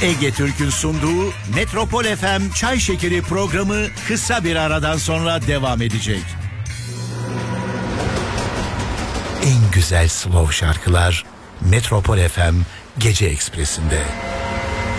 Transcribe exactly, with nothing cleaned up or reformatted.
Ege Türk'ün sunduğu Metropol F M Çay Şekeri programı kısa bir aradan sonra devam edecek. En güzel slow şarkılar Metropol F M Gece Ekspresi'nde.